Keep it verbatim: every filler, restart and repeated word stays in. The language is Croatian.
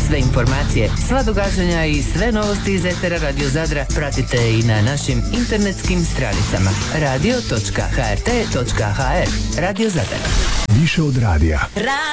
Sve informacije, sva događanja i sve novosti iz etera Radio Zadra pratite i na našim internetskim stranicama radio točka h r t točka h r. Radio Zadar. Više od radija.